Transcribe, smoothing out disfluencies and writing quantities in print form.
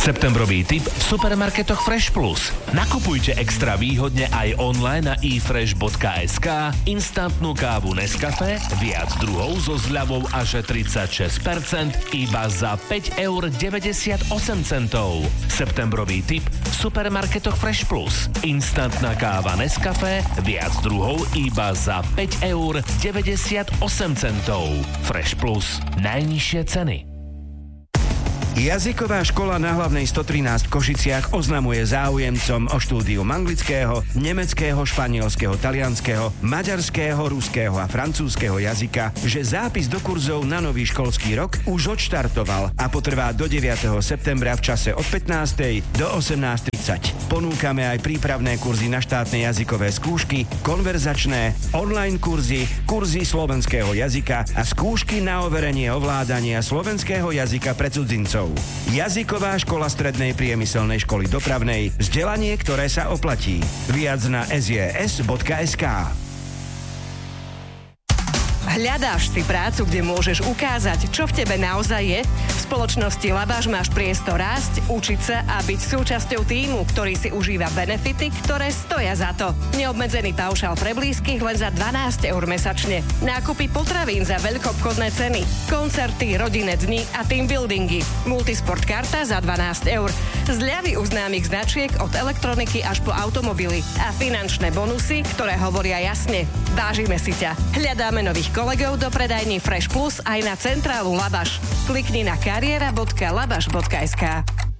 Septembrový tip v supermarketoch Fresh Plus. Nakupujte extra výhodne aj online na efresh.sk, instantnú kávu Nescafé, viac druhov so zľavou až 36%, iba za 5,98 €. Septembrový tip v supermarketoch Fresh Plus. Instantná káva Nescafé, viac druhov iba za 5,98 €. Fresh Plus. Najnižšie ceny. Jazyková škola na hlavnej 113 v Košiciach oznamuje záujemcom o štúdium anglického, nemeckého, španielského, talianskeho, maďarského, ruského a francúzskeho jazyka, že zápis do kurzov na nový školský rok už odštartoval a potrvá do 9. septembra v čase od 15. do 18:30. Ponúkame aj prípravné kurzy na štátne jazykové skúšky, konverzačné, online kurzy, kurzy slovenského jazyka a skúšky na overenie ovládania slovenského jazyka pre cudzincov. Jazyková škola strednej priemyselnej školy dopravnej. Vzdelanie, ktoré sa oplatí. Viac na sjs.sk. Hľadáš si prácu, kde môžeš ukázať, čo v tebe naozaj je? V spoločnosti Labáš máš priestor rásť, učiť sa a byť súčasťou tímu, ktorý si užíva benefity, ktoré stoja za to. Neobmedzený paušál pre blízkych len za 12 € mesačne. Nákupy potravín za veľkoobchodné ceny. Koncerty, rodinné dni a teambuildingy. Multisport karta za 12 €. Zľavy u známych značiek od elektroniky až po automobily. A finančné bonusy, ktoré hovoria jasne. Vážime si ťa. Hľadáme nových kolegov do predajní Fresh Plus aj na centrálu Labaš. Klikni na kariéra.labaš.sk.